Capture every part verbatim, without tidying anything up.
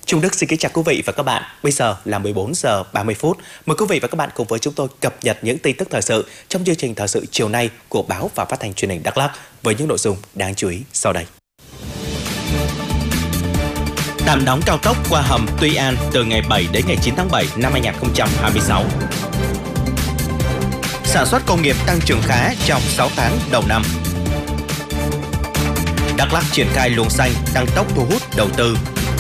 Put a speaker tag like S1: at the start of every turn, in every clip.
S1: Trung Đức xin kính chào quý vị và các bạn. Bây giờ là mười bốn giờ ba mươi phút. Mời quý vị và các bạn cùng với chúng tôi cập nhật những tin tức thời sự trong chương trình thời sự chiều nay của báo và phát thanh truyền hình Đắk Lắk với những nội dung đáng chú ý sau đây. Tạm đóng cao tốc qua hầm Tuy An từ ngày bảy đến ngày chín tháng bảy năm hai nghìn không trăm hai mươi sáu. Sản xuất công nghiệp tăng trưởng khá trong sáu tháng đầu năm. Đắk Lắk triển khai luồng xanh tăng tốc thu hút đầu tư.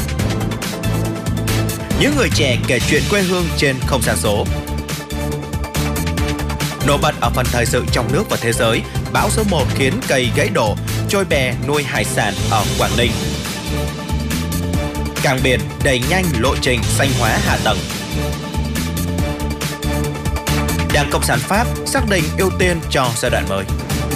S1: Những người trẻ kể chuyện quê hương trên không gian số. Nổi bật ở phần thời sự trong nước và thế giới, bão số một khiến cây gãy đổ, trôi bè nuôi hải sản ở Quảng Ninh. Cảng biển đẩy nhanh lộ trình xanh hóa hạ tầng. Đảng Cộng sản Pháp xác định ưu tiên cho giai đoạn mới.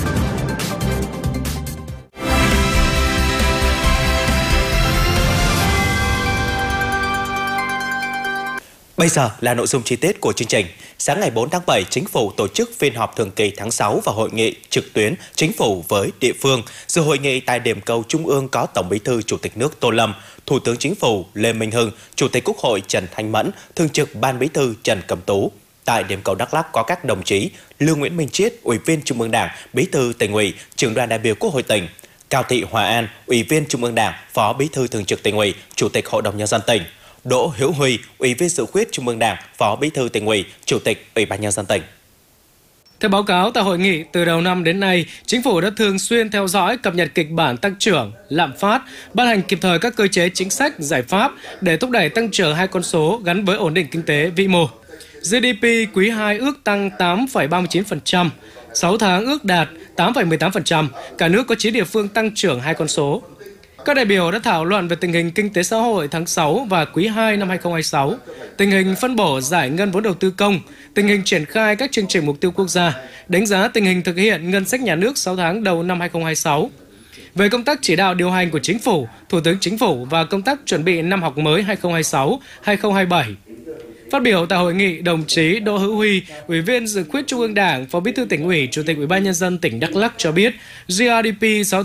S1: Bây giờ là nội dung chi tiết của chương trình. Sáng ngày bốn tháng bảy, Chính phủ tổ chức phiên họp thường kỳ tháng sáu và hội nghị trực tuyến Chính phủ với địa phương. Dự hội nghị tại điểm cầu Trung ương có Tổng Bí thư Chủ tịch nước Tô Lâm, Thủ tướng Chính phủ Lê Minh Hưng, Chủ tịch Quốc hội Trần Thanh Mẫn, Thường trực Ban Bí thư Trần Cẩm Tú. Tại điểm cầu Đắk Lắk có các đồng chí Lưu Nguyễn Minh Chiết, Ủy viên Trung ương Đảng, Bí thư Tỉnh ủy, Trưởng đoàn đại biểu Quốc hội tỉnh; Cao Thị Hòa An, Ủy viên Trung ương Đảng, Phó Bí thư Thường trực Tỉnh ủy, Chủ tịch Hội đồng Nhân dân tỉnh; Đỗ Hữu Huy, Ủy viên Dự khuyết Trung ương Đảng, Phó Bí thư Tỉnh ủy, Chủ tịch Ủy ban Nhân dân tỉnh.
S2: Theo báo cáo tại hội nghị, từ đầu năm đến nay, Chính phủ đã thường xuyên theo dõi, cập nhật kịch bản tăng trưởng, lạm phát, ban hành kịp thời các cơ chế chính sách, giải pháp để thúc đẩy tăng trưởng hai con số gắn với ổn định kinh tế vĩ mô. giê đê pê quý hai ước tăng tám phẩy ba mươi chín phần trăm, sáu tháng ước đạt tám phẩy mười tám phần trăm, cả nước có chín địa phương tăng trưởng hai con số. Các đại biểu đã thảo luận về tình hình kinh tế xã hội tháng sáu và quý hai năm hai nghìn không trăm hai mươi sáu, tình hình phân bổ giải ngân vốn đầu tư công, tình hình triển khai các chương trình mục tiêu quốc gia, đánh giá tình hình thực hiện ngân sách nhà nước sáu tháng đầu năm hai nghìn không trăm hai mươi sáu. Về công tác chỉ đạo điều hành của Chính phủ, Thủ tướng Chính phủ và công tác chuẩn bị năm học mới hai nghìn không trăm hai mươi sáu hai nghìn không trăm hai mươi bảy. Phát biểu tại hội nghị, đồng chí Đỗ Hữu Huy, Ủy viên Dự khuyết Trung ương Đảng, Phó Bí thư Tỉnh ủy, Chủ tịch Ủy ban Nhân dân tỉnh Đắk Lắk cho biết, giê rờ đê pê sáu